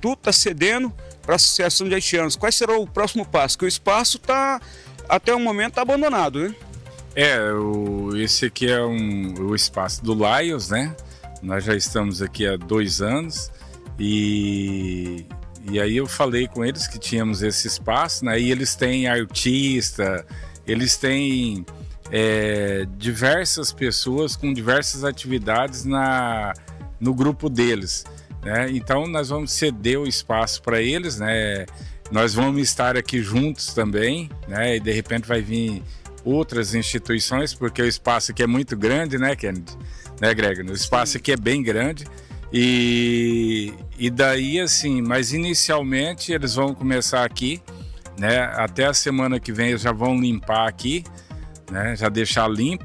Instituto está cedendo para a Associação de Haitianos. Qual será o próximo passo? Que o espaço até o momento está abandonado, né? Esse aqui é o espaço do Lions, né? Nós já estamos aqui há 2 anos e aí eu falei com eles que tínhamos esse espaço, né? E eles têm artista, eles têm diversas pessoas com diversas atividades no grupo deles, né? Então nós vamos ceder o espaço para eles, né? Nós vamos estar aqui juntos também, né? E de repente vai vir outras instituições, porque o espaço aqui é muito grande, né, Kennedy? Né, Greg? O espaço aqui é bem grande e daí assim, mas inicialmente eles vão começar aqui, né? Até a semana que vem eles já vão limpar aqui, né? Já deixar limpo.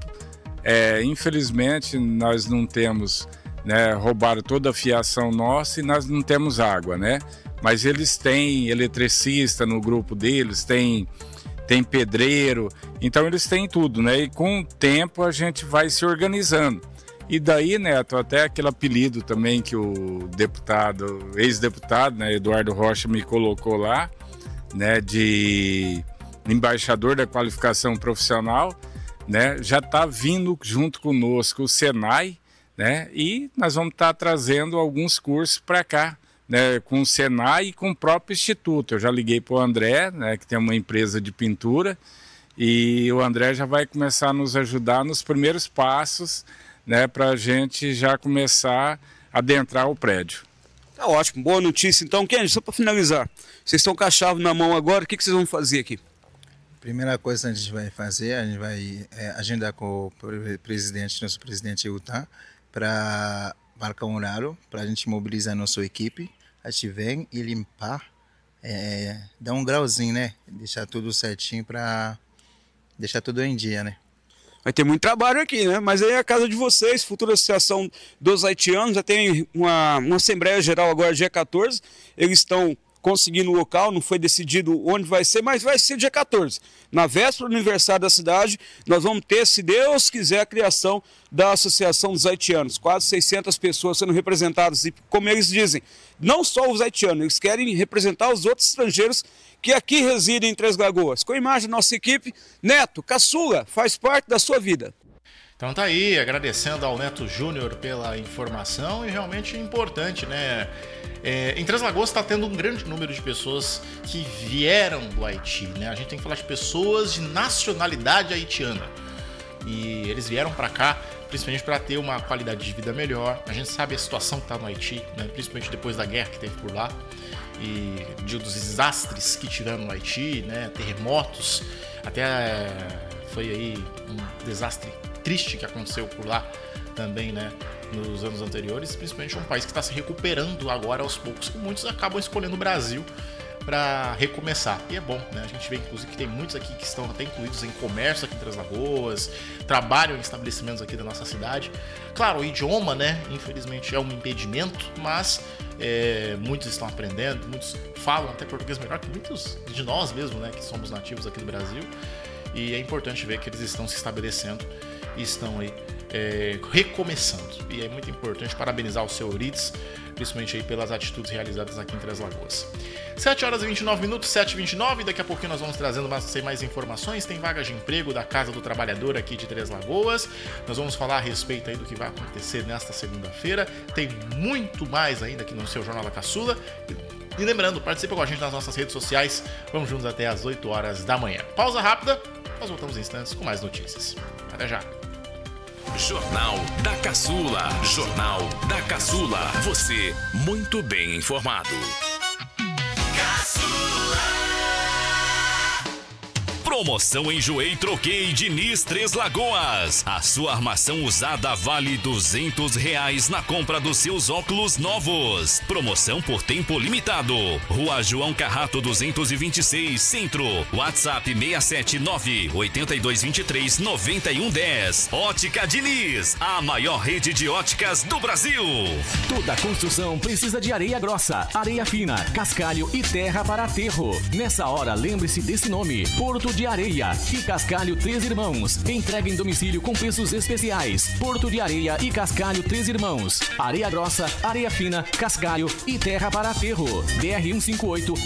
Infelizmente nós não temos, né? Roubaram toda a fiação nossa e nós não temos água, né? Mas eles têm eletricista no grupo deles, tem pedreiro, então eles têm tudo, né? E com o tempo a gente vai se organizando. E daí, Neto, até aquele apelido também que o ex-deputado, né, Eduardo Rocha me colocou lá, né, de embaixador da qualificação profissional, né? Já está vindo junto conosco o Senai, né? E nós vamos estar trazendo alguns cursos para cá, né, com o Senai e com o próprio Instituto. Eu já liguei para o André, né, que tem uma empresa de pintura, e o André já vai começar a nos ajudar nos primeiros passos, né, para a gente já começar a adentrar o prédio. Tá ótimo, boa notícia. Então, Kennedy, só para finalizar, vocês estão com a chave na mão agora, o que vocês vão fazer aqui? Primeira coisa que a gente vai fazer, a gente vai agendar com o presidente, nosso presidente Utah, para marcar um horário, para a gente mobilizar a nossa equipe. A gente vem e limpar, dar um grauzinho, né? Deixar tudo certinho para deixar tudo em dia, né? Vai ter muito trabalho aqui, né? Mas aí é a casa de vocês, futura Associação dos Haitianos, já tem uma Assembleia Geral agora dia 14, eles estão conseguindo o local, não foi decidido onde vai ser, mas vai ser dia 14. Na véspera do aniversário da cidade, nós vamos ter, se Deus quiser, a criação da Associação dos Haitianos. Quase 600 pessoas sendo representadas. E como eles dizem, não só os haitianos, eles querem representar os outros estrangeiros que aqui residem em Três Lagoas. Com a imagem da nossa equipe, Neto, caçula, faz parte da sua vida. Então tá aí, agradecendo ao Neto Júnior pela informação e realmente importante, né? Em Três Lagoas está tendo um grande número de pessoas que vieram do Haiti, né? A gente tem que falar de pessoas de nacionalidade haitiana. E eles vieram para cá principalmente para ter uma qualidade de vida melhor. A gente sabe a situação que está no Haiti, né? Principalmente depois da guerra que teve por lá e dos desastres que tiveram no Haiti, né? Terremotos, até foi aí um desastre triste que aconteceu por lá também, né? Nos anos anteriores, principalmente um país que está se recuperando agora aos poucos, que muitos acabam escolhendo o Brasil para recomeçar. E é bom, né? A gente vê, inclusive, que tem muitos aqui que estão até incluídos em comércio aqui em Três Lagoas, trabalham em estabelecimentos aqui da nossa cidade. Claro, o idioma, né? Infelizmente é um impedimento, mas muitos estão aprendendo, muitos falam até português melhor que muitos de nós mesmo, né? Que somos nativos aqui do Brasil. E é importante ver que eles estão se estabelecendo e estão aí recomeçando. E é muito importante parabenizar o seu Euridice, principalmente aí pelas atitudes realizadas aqui em Três Lagoas. 7h29, 7h29, daqui a pouquinho nós vamos trazendo mais informações. Tem vagas de emprego da Casa do Trabalhador aqui de Três Lagoas. Nós vamos falar a respeito aí do que vai acontecer nesta segunda-feira. Tem muito mais ainda aqui no seu Jornal da Caçula. E lembrando, participa com a gente nas nossas redes sociais. Vamos juntos até às 8 horas da manhã. Pausa rápida, nós voltamos em instantes com mais notícias. Até já! Jornal da Caçula. Jornal da Caçula. Você muito bem informado. Promoção Enjoei Troquei Diniz Três Lagoas. A sua armação usada vale R$200 na compra dos seus óculos novos. Promoção por tempo limitado. Rua João Carrato 226, Centro. WhatsApp 679-8223-9110. Ótica Diniz, a maior rede de óticas do Brasil. Toda construção precisa de areia grossa, areia fina, cascalho e terra para aterro. Nessa hora, lembre-se desse nome: Porto de Areia e Cascalho Três Irmãos. Entrega em domicílio com preços especiais. Porto de Areia e Cascalho Três Irmãos. Areia grossa, areia fina, cascalho e terra para aterro. BR-158